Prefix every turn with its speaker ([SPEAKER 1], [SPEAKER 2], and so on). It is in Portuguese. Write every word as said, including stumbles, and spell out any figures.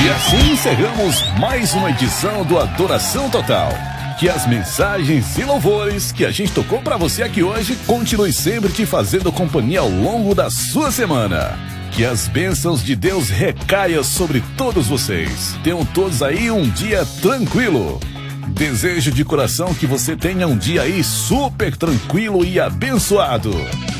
[SPEAKER 1] E assim encerramos mais uma edição do Adoração Total. Que as mensagens e louvores que a gente tocou pra você aqui hoje continue sempre te fazendo companhia ao longo da sua semana. Que as bênçãos de Deus recaiam sobre todos vocês. Tenham todos aí um dia tranquilo. Desejo de coração que você tenha um dia aí super tranquilo e abençoado.